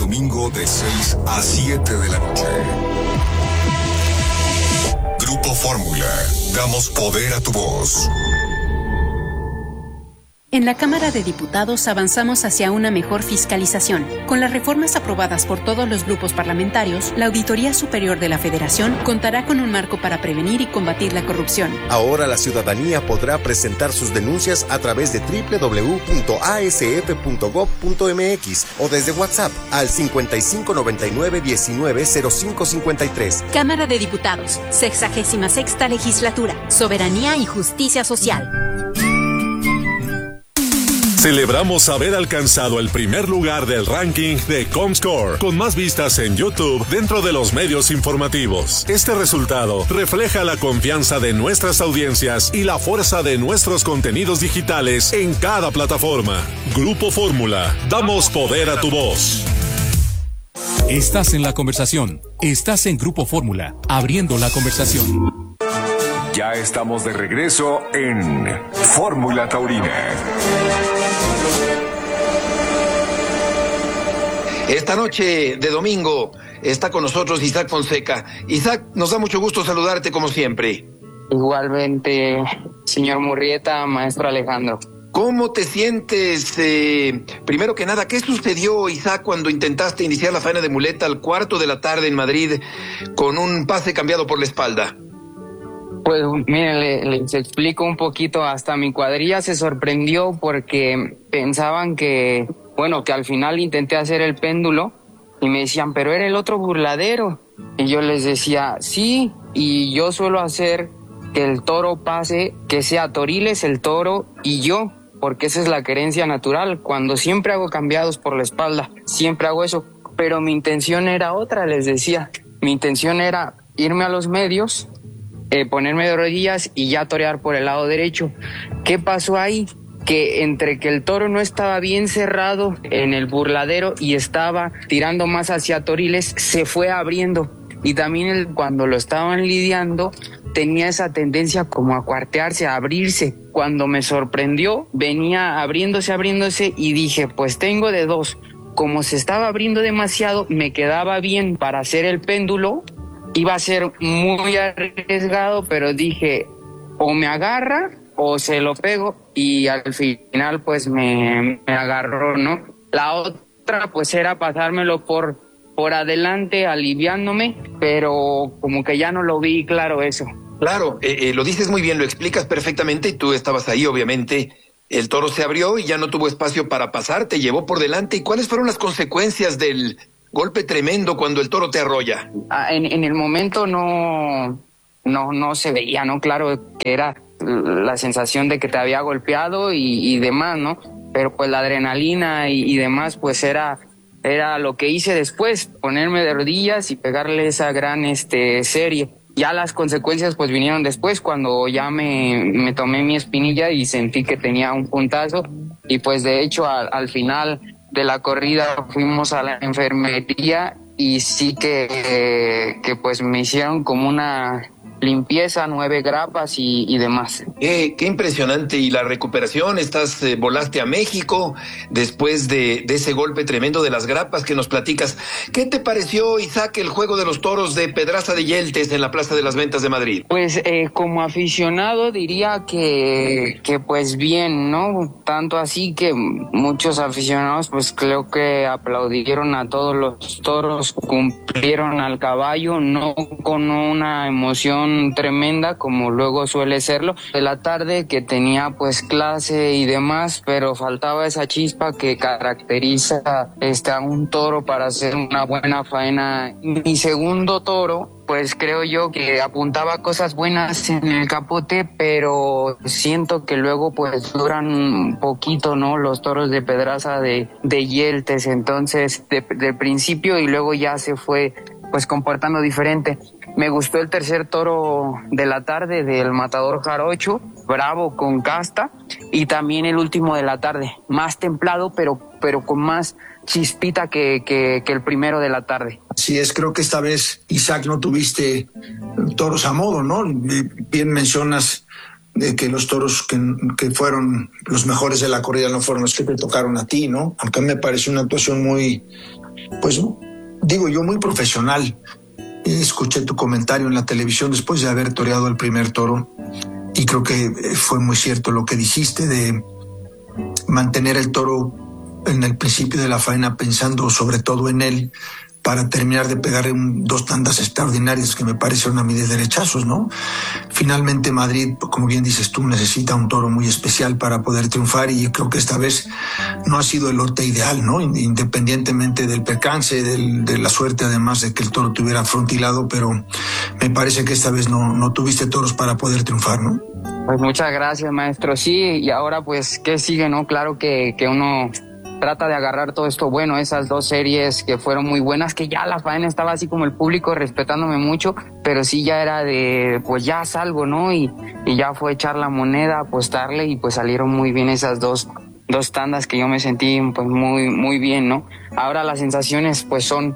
domingo de 6 a 7 de la noche. Grupo Fórmula. Damos poder a tu voz. En la Cámara de Diputados avanzamos hacia una mejor fiscalización. Con las reformas aprobadas por todos los grupos parlamentarios, la Auditoría Superior de la Federación contará con un marco para prevenir y combatir la corrupción. Ahora la ciudadanía podrá presentar sus denuncias a través de www.asf.gov.mx o desde WhatsApp al 5599-190553. Cámara de Diputados, 66ª Legislatura, Soberanía y Justicia Social. Celebramos haber alcanzado el primer lugar del ranking de Comscore, con más vistas en YouTube dentro de los medios informativos. Este resultado refleja la confianza de nuestras audiencias y la fuerza de nuestros contenidos digitales en cada plataforma. Grupo Fórmula, damos poder a tu voz. Estás en la conversación. Estás en Grupo Fórmula, abriendo la conversación. Ya estamos de regreso en Fórmula Taurina. Esta noche de domingo está con nosotros Isaac Fonseca. Isaac, nos da mucho gusto saludarte como siempre. Igualmente, señor Murrieta, maestro Alejandro. ¿Cómo te sientes? Primero que nada, ¿qué sucedió, Isaac, cuando intentaste iniciar la faena de muleta al 4:00 de la tarde en Madrid con un pase cambiado por la espalda? Pues miren, les explico un poquito. Hasta mi cuadrilla se sorprendió porque pensaban que al final intenté hacer el péndulo y me decían, pero era el otro burladero. Y yo les decía, sí, y yo suelo hacer que el toro pase, que sea Toriles, el toro y yo, porque esa es la querencia natural. Cuando siempre hago cambiados por la espalda, siempre hago eso. Pero mi intención era otra, les decía. Mi intención era irme a los medios, ponerme de rodillas y ya torear por el lado derecho. ¿Qué pasó ahí? Que entre que el toro no estaba bien cerrado en el burladero y estaba tirando más hacia Toriles, se fue abriendo. Y también cuando lo estaban lidiando, tenía esa tendencia como a cuartearse, a abrirse. Cuando me sorprendió, venía abriéndose y dije, pues tengo de dos. Como se estaba abriendo demasiado, me quedaba bien para hacer el péndulo. Iba a ser muy arriesgado, pero dije, o me agarra o se lo pego, y al final pues me agarró, ¿no? La otra pues era pasármelo por adelante, aliviándome, pero como que ya no lo vi claro eso. Claro, lo dices muy bien, lo explicas perfectamente y tú estabas ahí, obviamente. El toro se abrió y ya no tuvo espacio para pasar, te llevó por delante. ¿Y cuáles fueron las consecuencias del golpe tremendo cuando el toro te arrolla? En el momento no se veía, ¿no? Claro que era la sensación de que te había golpeado y demás, ¿no? Pero pues la adrenalina y demás, pues era lo que hice después, ponerme de rodillas y pegarle esa gran serie. Ya las consecuencias pues vinieron después, cuando ya me tomé mi espinilla y sentí que tenía un puntazo, y pues de hecho al final de la corrida fuimos a la enfermería y sí que pues me hicieron como una limpieza, 9 grapas y demás. Qué impresionante. Y la recuperación, volaste a México después de ese golpe tremendo de las grapas que nos platicas. ¿Qué te pareció, Isaac, el juego de los toros de Pedraza de Yeltes en la Plaza de las Ventas de Madrid? Pues como aficionado diría que pues bien, ¿no? Tanto así que muchos aficionados pues creo que aplaudieron a todos los toros, cumplieron al caballo, no con una emoción tremenda como luego suele serlo de la tarde, que tenía pues clase y demás, pero faltaba esa chispa que caracteriza a un toro para hacer una buena faena. Mi segundo toro pues creo yo que apuntaba cosas buenas en el capote, pero siento que luego pues duran un poquito, ¿no? Los toros de Pedraza de Yeltes, entonces de principio, y luego ya se fue pues comportando diferente. Me gustó el tercer toro de la tarde del matador Jarocho, bravo con casta, y también el último de la tarde, más templado pero con más chispita que el primero de la tarde. Así es, creo que esta vez, Isaac, no tuviste toros a modo, ¿no? Bien mencionas de que los toros que fueron los mejores de la corrida no fueron los que te tocaron a ti, ¿no? Aunque me parece una actuación muy pues digo yo, muy profesional. Escuché tu comentario en la televisión después de haber toreado el primer toro y creo que fue muy cierto lo que dijiste de mantener el toro en el principio de la faena pensando sobre todo en él para terminar de pegarle dos tandas extraordinarias que me parecieron a mí de derechazos, ¿no? Finalmente Madrid, como bien dices tú, necesita un toro muy especial para poder triunfar y creo que esta vez no ha sido el lote ideal, ¿no? Independientemente del percance, de la suerte además de que el toro tuviera frontilado, pero me parece que esta vez no tuviste toros para poder triunfar, ¿no? Pues muchas gracias, maestro. Sí, y ahora pues, ¿qué sigue, no? Claro que uno trata de agarrar todo esto bueno, esas 2 series que fueron muy buenas, que ya la faena estaba así como el público respetándome mucho, pero sí ya era de, pues ya salgo, ¿no? Y ya fue echar la moneda, apostarle y pues salieron muy bien esas dos tandas que yo me sentí pues muy bien, ¿no? Ahora las sensaciones pues son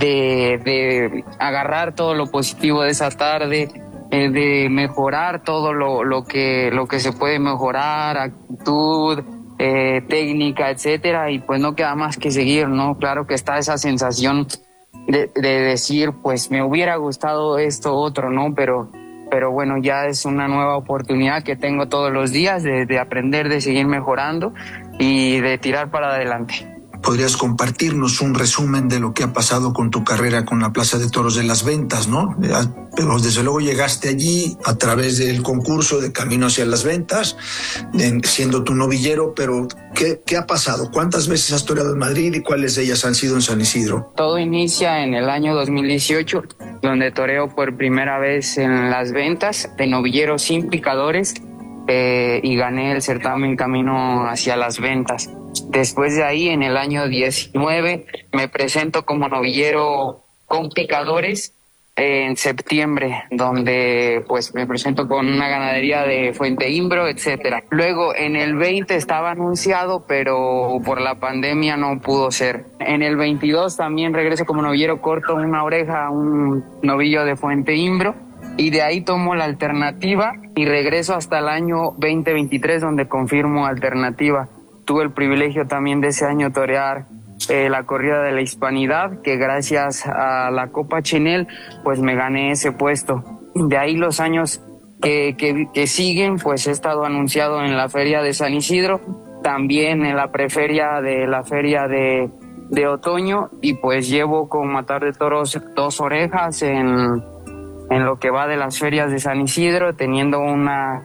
de agarrar todo lo positivo de esa tarde, de mejorar todo lo que se puede mejorar, actitud, técnica, etcétera, y pues no queda más que seguir, ¿no? Claro que está esa sensación de decir, pues me hubiera gustado esto otro, ¿no? Pero bueno, ya es una nueva oportunidad que tengo todos los días de aprender, de seguir mejorando y de tirar para adelante. ¿Podrías compartirnos un resumen de lo que ha pasado con tu carrera con la Plaza de Toros de Las Ventas, ¿no? Pero desde luego llegaste allí a través del concurso de Camino hacia las Ventas, siendo tu novillero, pero ¿qué ha pasado? ¿Cuántas veces has toreado en Madrid y cuáles de ellas han sido en San Isidro? Todo inicia en el año 2018, donde toreo por primera vez en Las Ventas, de novillero sin picadores, y gané el certamen Camino hacia las Ventas. Después de ahí, en el año 19, me presento como novillero con picadores en septiembre, donde pues me presento con una ganadería de Fuente Imbro, etcétera. Luego, en el 20 estaba anunciado, pero por la pandemia no pudo ser. En el 22 también regreso como novillero, corto una oreja a un novillo de Fuente Imbro, y de ahí tomo la alternativa y regreso hasta el año 2023, donde confirmo alternativa. Tuve el privilegio también de ese año torear la corrida de la Hispanidad, que gracias a la Copa Chenel pues me gané ese puesto. De ahí los años que siguen, pues he estado anunciado en la Feria de San Isidro, también en la preferia de la Feria de Otoño, y pues llevo con Matar de Toros 2 orejas en lo que va de las ferias de San Isidro, teniendo un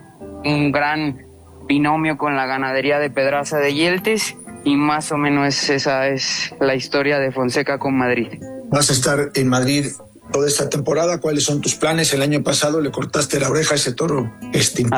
gran binomio con la ganadería de Pedraza de Yeltes, y más o menos esa es la historia de Fonseca con Madrid. Vas a estar en Madrid toda esta temporada. ¿Cuáles son tus planes? El año pasado le cortaste la oreja a ese toro